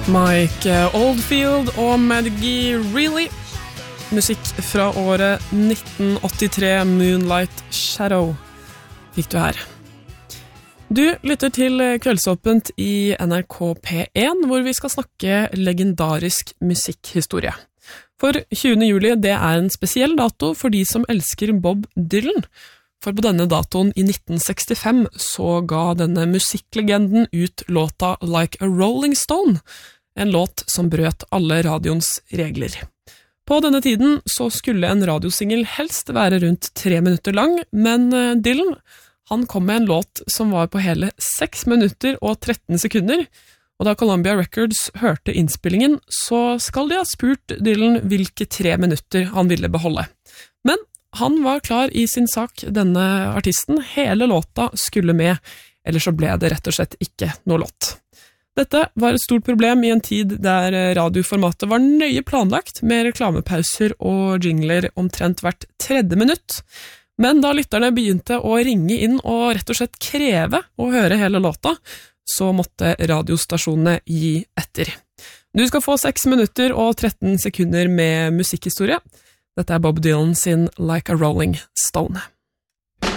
Mike Oldfield og Maggie Reilly. Musikk fra året 1983, Moonlight Shadow, fikk du her. Du lytter til Kveldsåpent i NRK P1, hvor vi skal snakke legendarisk musikkhistorie. For 20. juli, det er en spesiell dato for de som elsker Bob Dylan. For på denne datoen i 1965 så ga denne musikklegenden ut låta Like a Rolling Stone, en låt som brøt alle radioens regler. På denne tiden så skulle en radiosingel helst være rundt 3 minutter lang, men Dylan, han kom med en låt som var på hele 6 minutter og 13 sekunder, og da Columbia Records hørte innspillingen, så skal de ha spurt Dylan hvilke 3 minutter han ville beholde. Men han var klar i sin sak, denne artisten. Hele låta skulle med, ellers så ble det rett og slett ikke noe låt. Dette var et stort problem i en tid der radioformatet var nøye planlagt, med reklamepauser og jingler omtrent hvert 3. minutt. Men da lytterne begynte å ringe inn og rett og slett kreve å høre hele låta, så måtte radiostasjonene gi etter. Du skal få 6 minutter og 13 sekunder med musikkhistorie. Dette er Bob Dylan sin Like a Rolling Stone.